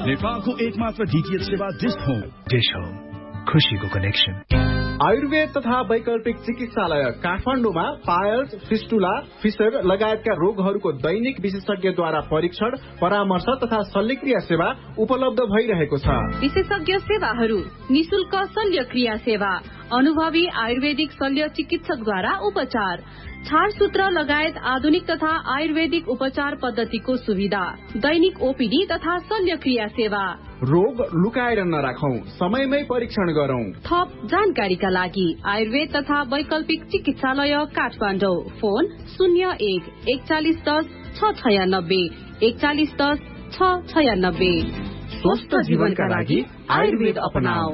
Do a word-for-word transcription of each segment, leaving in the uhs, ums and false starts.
नेपालको एकमात्र डीटीएच सेवा डिश होम। डिश होम, खुशीको कनेक्सन। आयुर्वेद तथा वैकल्पिक चिकित्सालय काठमाडौँमा पायल्स, फिस्टुला, फिसर लगायतका रोगहरूको दैनिक विशेषज्ञद्वारा परीक्षण, परामर्श तथा शल्यक्रिया सेवा उपलब्ध भइरहेको छ। विशेषज्ञ सेवाहरू, निशुल्क शल्यक्रिया सेवा, अनुभवी आयुर्वेदिक शल्य चिकित्सकद्वारा उपचार, छारसूत्र लगायत आधुनिक तथा आयुर्वेदिक उपचार पद्धतिको सुविधा, दैनिक ओपीडी तथा शल्यक्रिया सेवा। रोग लुकाएर नराखौं, समयमै परीक्षण गरौं। थप जानकारीका लागि आयुर्वेद तथा वैकल्पिक चिकित्सालय काठमाडौँ, फोन शून्य एक एकचालिस दस छ छयानब्बे एकचालिस दस छ छयानब्बे। स्वस्थ जीवनका लागि आयुर्वेद अपनाऊ।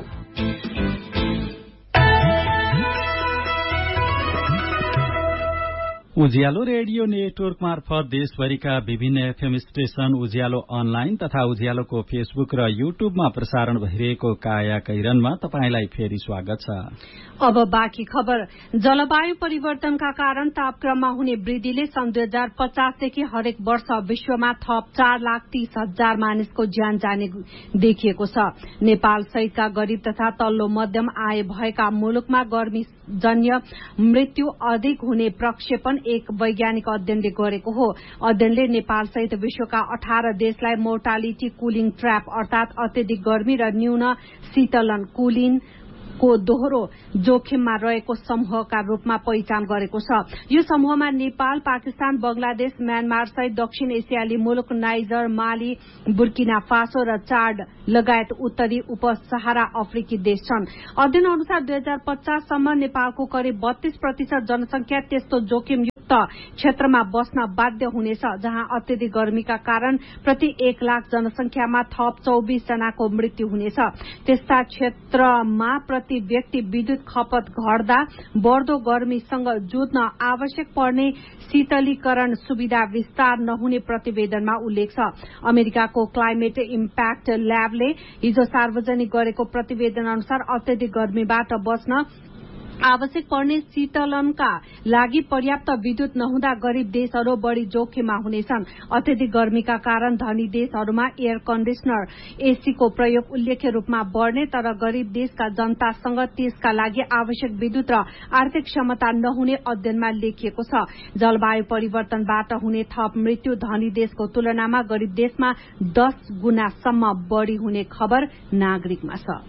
उज्यालो रेडियो नेटवर्क मार्फत देशभरिका विभिन्न एफएम स्टेशन, उज्यालो अनलाइन तथा उज्यालोको फेसबुक र युट्युबमा प्रसारण भइरहेको काया कैरनमा तपाईंलाई फेरि स्वागत छ। अब बाँकी खबर। जलवायु परिवर्तनका कारण तापक्रममा हुने वृद्धिले सन् दुई हजार पचासदेखि हरेक वर्ष विश्वमा थप चार लाख तीस हजार मानिसको ज्यान जाने देखिएको छ। नेपाल सहितका गरीब तथा तल्लो मध्यम आय भएका मुलुकमा गर्मी जन्य मृत्यु अधिक हुने प्रक्षेपण एक वैज्ञानिक अध्ययनले गरेको हो। अध्ययनले नेपाल सहित विश्वका अठार देशलाई मोर्टालिटी कुलिङ ट्र्याप अर्थात अत्यधिक गर्मी र न्यून शीतलन कुलिङ को दोहोरो जोखिममा रहेको समूहका रूपमा पहिचान गरेको छ। यो समूहमा नेपाल, पाकिस्तान, बंगलादेश, म्यानमार सहित दक्षिण एसियाली मुलुक नाइजर, माली, बुर्किना फासो र चाड लगायत उत्तरी उपसहारा अफ्रिकी देश छन्। अध्ययन अनुसार दुई हजार पचाससम्म नेपालको करिब बत्तीस प्रतिशत जनसंख्या त्यस्तो जोखिमयुक्त क्षेत्रमा बस्न बाध्य हुनेछ, जहाँ अत्यधिक गर्मीका कारण प्रति एक लाख जनसंख्यामा थप चौबिस जनाको मृत्यु हुनेछ। त्यस्ता क्षेत्रमा प्रति व्यक्ति विद्युत खपत घट्दा बढ़दो गर्मीसँग जुझ्न आवश्यक पर्ने शीतलीकरण सुविधा विस्तार नहुने प्रतिवेदनमा उल्लेख छ। अमेरिकाको क्लाइमेट इम्प्याक्ट ल्याबले हिजो सार्वजनिक गरेको प्रतिवेदन अनुसार अत्यधिक गर्मीबाट बच्न आवश्यक पर्ने शीतलनका लागि पर्याप्त विद्युत नहुँदा गरीब देशहरू बढ़ी जोखिममा हुनेछन्। अत्यधिक गर्मीका कारण धनी देशहरूमा एयर कन्डिशनर, एसीको प्रयोग उल्लेख्य रूपमा बढ़ने, तर गरीब देशका जनतासँग त्यसका लागि आवश्यक विद्युत र आर्थिक क्षमता नहुने अध्ययनमा लेखिएको छ। जलवायु परिवर्तनबाट हुने थप मृत्यु धनी देशको तुलनामा गरीब देशमा दस गुणासम्म बढ़ी हुने खबर नागरिकमा छ।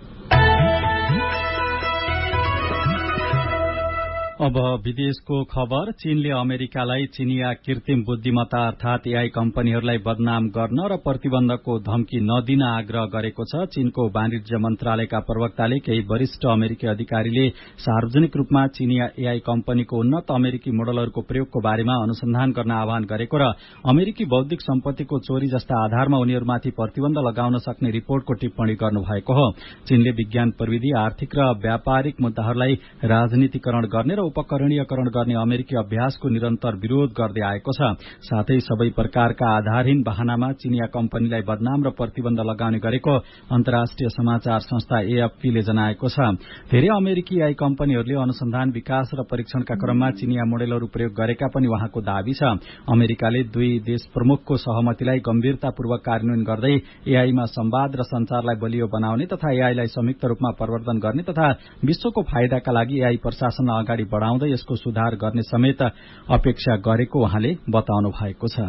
अब विदेशको खबर। चीनले अमेरिकालाई चिनिया कृत्रिम बुद्धिमत्ता अर्थात एआई कम्पनीहरूलाई बदनाम गर्न र प्रतिबन्धको धम्की नदिन आग्रह गरेको छ। चीनको वाणिज्य मन्त्रालयका प्रवक्ताले केही वरिष्ठ अमेरिकी अधिकारीले सार्वजनिक रूपमा चिनिया एआई कम्पनीको उन्नत अमेरिकी मोडलहरूको प्रयोगको बारेमा अनुसन्धान गर्न आह्वान गरेको र अमेरिकी बौद्धिक सम्पत्तिको चोरी जस्ता आधारमा उनीहरूमाथि प्रतिबन्ध लगाउन सक्ने रिपोर्टको टिप्पणी गर्नुभएको हो। चीनले विज्ञान, प्रविधि, आर्थिक र व्यापारिक मुद्दाहरूलाई राजनीतिकरण गर्ने र उपकरणीयकरण गर्ने अमेरिकी अभ्यासको निरन्तर विरोध गर्दै आएको छ। साथै सबै प्रकारका आधारहीन बहानामा चिनिया कम्पनीलाई बदनाम र प्रतिबन्ध लगाउने गरेको अन्तर्राष्ट्रिय समाचार संस्था एएफपीले जनाएको छ। धेरै अमेरिकी एआई कम्पनीहरूले अनुसन्धान, विकास र परीक्षणका क्रममा चिनिया मोडेलहरू प्रयोग गरेका पनि उहाँको दावी छ। अमेरिकाले दुई देश प्रमुखको सहमतिलाई गम्भीरतापूर्वक कार्यान्वयन गर्दै एआईमा संवाद र संचारलाई बलियो बनाउने तथा एआईलाई संयुक्त रूपमा प्रवर्धन गर्ने तथा विश्वको फाइदाका लागि एआई प्रशासनलाई अगाडि बढ़ाउँदै यसको सुधार गर्ने समेत अपेक्षा गरेको उहाँले बताउनु भएको छ।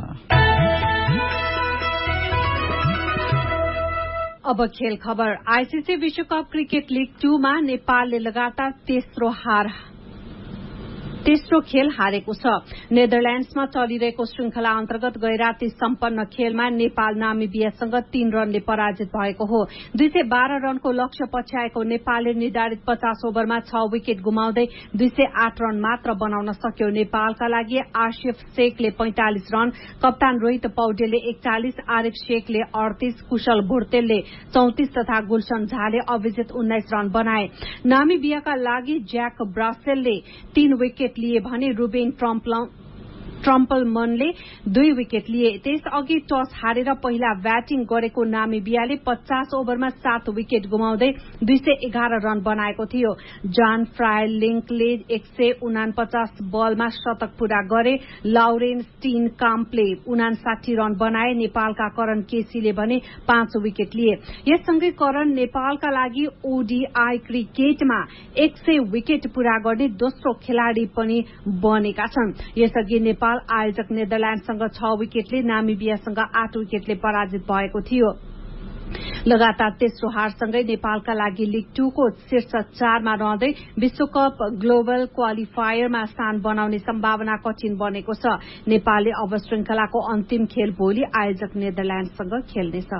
अब खेल खबर। आईसीसी विश्वकप क्रिकेट लीग टूमा नेपालले लगातार तेस्रो हार तेस्रो खेल हारेको छ। नेदरल्याण्ड्समा चलिरहेको श्रृंखला अन्तर्गत गैराती सम्पन्न खेलमा नेपाल नामिबियासँग तीन रनले पराजित भएको हो। दुई सय बाह्र रनको लक्ष्य पछ्याएको नेपालले निर्धारित पचास ओभरमा छ विकेट गुमाउँदै दुई सय आठ रन मात्र बनाउन सक्यो। नेपालका लागि आसिफ शेखले पैंतालिस रन, कप्तान रोहित पौडेलले एकचालिस, आरिफ शेखले अडतीस, कुशल भुर्तेलले चौतिस तथा गुलशन झाले अभिजित उन्नाइस रन बनाए। नामिबियाका लागि ज्याक ब्रासेलले तीन विकेट लिए भने रुबेन ट्रम्पलमनले दुई विकेट लिए। त्यसअघि टस हारेर पहिला ब्याटिङ गरेको नामिबियाले पचास ओभरमा सात विकेट गुमाउँदै दुई सय एघार रन बनाएको थियो। जान फ्रायलिङ्कले एक सय उनापचास बलमा शतक पूरा गरे। लाउरेन स्टीन काम्पले उनासाठी रन बनाए। नेपालका करण केसीले भने पाँच विकेट लिए। यससँगै करण नेपालका लागि ओडीआई क्रिकेटमा एक सय विकेट पूरा गर्ने दोस्रो खेलाड़ी पनि बनेका छन्। यसअघि नेपाल आयोजक नेदरल्याण्डसँग छ विकेटले नामिबियासँग आठ विकेटले पराजित भएको थियो। लगातार तेस्रो हारसँगै नेपालका लागि लीग टू को शीर्ष चारमा रहँदै विश्वकप ग्लोबल क्वालिफायरमा स्थान बनाउने सम्भावना कठिन बनेको छ। नेपालले अब श्रृंखलाको अन्तिम खेल भोलि आयोजक नेदरल्याण्डसँग खेल्नेछ।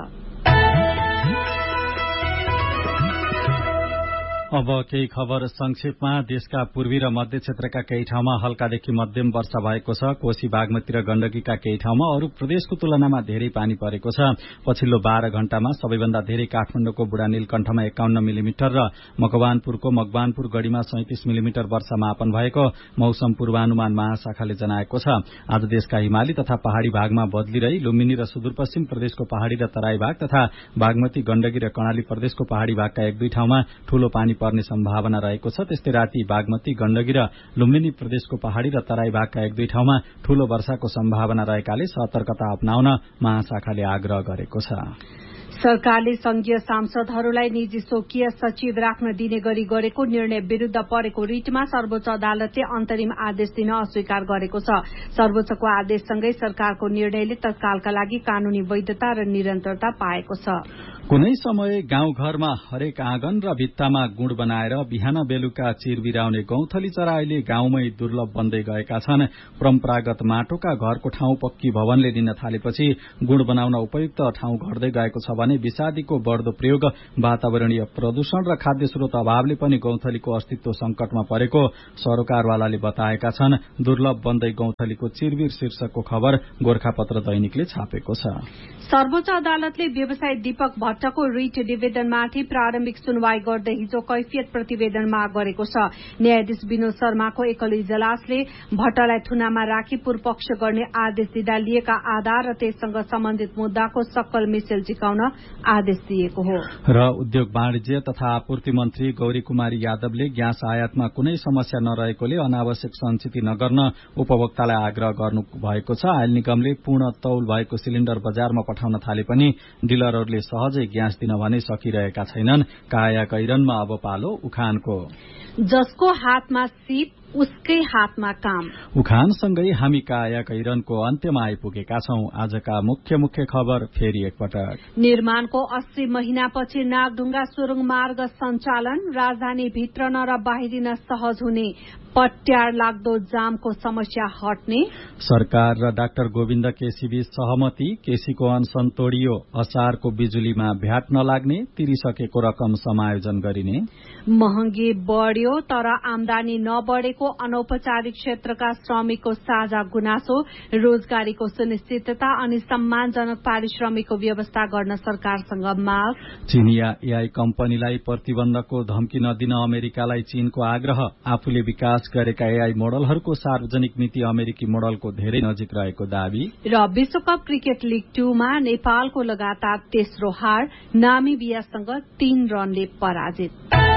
अब केही खबर संक्षेपमा। देशका पूर्वी र मध्य क्षेत्रका केही ठाउँमा हल्कादेखि मध्यम वर्षा भएको छ। कोशी बागमती र गण्डकीका केही ठाउँमा अरू प्रदेशको तुलनामा धेरै पानी परेको छ। पछिल्लो बाह्र घण्टामा सबैभन्दा धेरै काठमाडौँको बुढा नीलकण्ठमा एकाउन्न मिलिमिटर र मकवानपुरको मकवानपुर गढ़ीमा सैंतिस मिलिमिटर वर्षा मापन भएको मौसम पूर्वानुमान महाशाखाले जनाएको छ। आज देशका हिमाली तथा पहाड़ी भागमा बदलिरही लुम्बिनी र सुदूरपश्चिम प्रदेशको पहाड़ी र तराई भाग तथा बागमती गण्डकी र कर्णाली प्रदेशको पहाड़ी भागका एक दुई ठाउँमा ठूलो पानी पर्ने सम्भावना रहेको छ। त्यस्तै राति बागमती गण्डकी र लुम्बिनी प्रदेशको पहाड़ी र तराई भागका एक दुई ठाउँमा ठूलो वर्षाको सम्भावना रहेकाले सतर्कता अपनाउन महाशाखाले आग्रह गरेको छ। सरकारले संघीय सांसदहरूलाई निजी स्वकीय सचिव राख्न दिने गरी गरेको निर्णय विरूद्ध परेको रिटमा सर्वोच्च अदालतले अन्तरिम आदेश दिन अस्वीकार गरेको छ। सर्वोच्चको आदेशसँगै सरकारको निर्णयले तत्कालका लागि कानूनी वैधता र निरन्तरता पाएको छ। कुनै समय गाउँघरमा हरेक आँगन र भित्तामा गुड़ बनाएर बिहान बेलुका चिर बिराउने गौँथली चरा अहिले गाउँमै दुर्लभ बन्दै गएका छन्। परम्परागत माटोका घरको ठाउँ पक्की भवनले लिन थालेपछि गुड़ बनाउन उपयुक्त ठाउँ घट्दै गएको छ भने विषादीको बढ़दो प्रयोग, वातावरणीय प्रदूषण र खाद्य स्रोत अभावले पनि गौँथलीको अस्तित्व संकटमा परेको सरोकारवालाले बताएका छन्। दुर्लभ बन्दै गौँथलीको चिरबिर शीर्षकको खबर गोरखापत्र दैनिकले छापेको छ। सर्वोच्च अदालतले व्यवसायी दीपक भट्टको रिट निवेदनमाथि प्रारम्भिक सुनवाई गर्दै हिजो कैफियत प्रतिवेदन माग गरेको छ। न्यायाधीश विनोद शर्माको एकल इजलासले भट्टलाई थुनामा राखी पूर्वपक्ष गर्ने आदेश दिँदा लिएका आधार र त्यससँग सम्बन्धित मुद्दाको सक्कल मिसेल झिकाउन आदेश दिएको हो। र उद्योग वाणिज्य तथा आपूर्ति मन्त्री गौरी कुमारी यादवले ग्यास आयातमा कुनै समस्या नरहेकोले अनावश्यक सञ्चित नगर्न उपभोक्तालाई आग्रह गर्नु भएको छ। आयल निगमले पूर्ण तौल भएको सिलिण्डर बजारमा पठाउन थाले पनि डिलरहरूले सहजै ग्यास दिन भने सकिरहेका छैनन्। काया कैरनमा अब पालो उखानको। जसको हातमा सीप उसकै हातमा काम। उखानसँगै हामी काया कैरनको अन्त्यमा आइपुगेका छौं। आजका मुख्य मुख्य खबर फेरि एकपटक। निर्माणको अस्सी महिनापछि नागढुङ्गा सुरुङ मार्ग सञ्चालन। राजधानी भित्रन र बाहिरिन सहज हुने। पट्यार लाग्दो जामको समस्या हट्ने। सरकार र डाक्टर गोविन्द केसीबीच सहमति। केसीको अनसन तोडियो। असारको बिजुलीमा भ्याट नलाग्ने। तिरिसकेको रकम समायोजन गरिने। महँगी बढ्यो तर आमदानी नबढेको अनौपचारिक क्षेत्रका श्रमिकको साझा गुनासो। रोजगारीको सुनिश्चितता अनि सम्मानजनक पारिश्रमिकको व्यवस्था गर्न सरकारसँग माग। चीनिया एआई कम्पनीलाई प्रतिबन्धको धम्की नदिन अमेरिकालाई चीनको आग्रह। आफूले विकास गरेका एआई मोडलहरूको सार्वजनिक नीति अमेरिकी मोडलको धेरै नजिक रहेको दावी। र विश्वकप क्रिकेट लीग टूमा नेपालको लगातार तेस्रो हार। नामिबियासँग तीन रनले पराजित।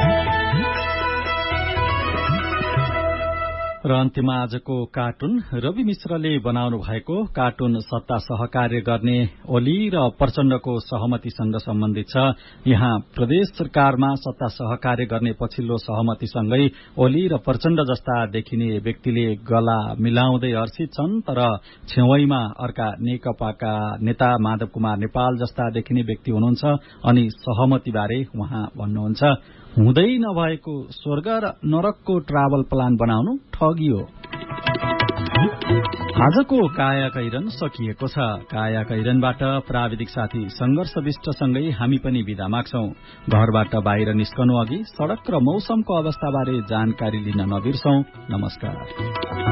र अन्त्यमा आजको कार्टुन। रवि मिश्रले बनाउनु भएको कार्टुन सत्ता सहकार्य गर्ने ओली र प्रचण्डको सहमतिसँग सम्बन्धित छ। यहाँ प्रदेश सरकारमा सत्ता सहकार्य गर्ने पछिल्लो सहमतिसँगै ओली र प्रचण्ड जस्ता देखिने व्यक्तिले गला मिलाउँदै हर्षित छन्। तर छेउैमा अर्का नेकपाका नेता माधव कुमार नेपाल जस्ता देखिने व्यक्ति हुनुहुन्छ अनि सहमतिबारे उहाँ भन्नुहुन्छ, हुँदै नभएको स्वर्ग र नरकको ट्राभल प्लान बनाउनु ठगी हो। आजको काया कैरन सकिएको छ। काया कैरनबाट प्राविधिक साथी संघर्ष विष्टसँगै हामी पनि बिदा माग्छौं। घरबाट बाहिर निस्कनु अघि सड़क र मौसमको अवस्थाबारे जानकारी लिन नबिर्सौं। नमस्कार।